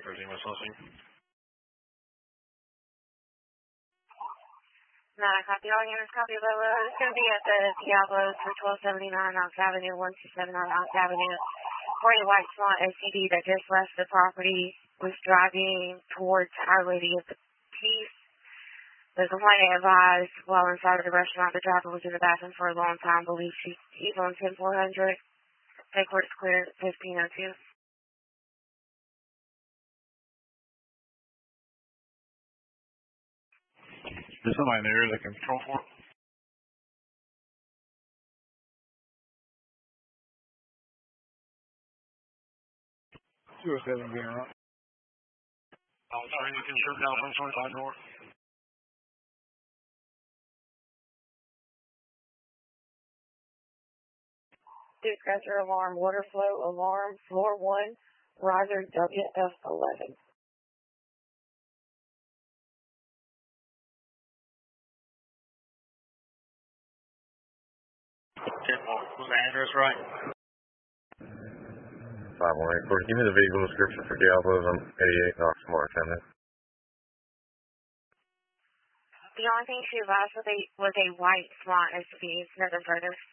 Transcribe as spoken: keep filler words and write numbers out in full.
thirteen West Helsing. Not a copy. All units copy Lola. It's going to be at the Diablo for twelve seventy-nine Ox Avenue, one two seven nine Ox Avenue. For a white Swan S U V that just left the property, was driving towards Our Lady of the Peace. The complainant advised while inside of the restaurant, the driver was in the bathroom for a long time. Believes he, he's on ten four hundred. Paperwork's clear at fifteen oh two. There's somebody in the area that can control for it. two oh seven being right. I'll try and can shut down from twenty-five north. Dispatcher alarm, water flow alarm, floor one, riser W F eleven. Was the address right? five one eight four. Give me the vehicle description for Diablo's on eighty-eight Oxmoor, ten minutes. The only thing she advised was a, was a white Swan S U V. It's nothing further.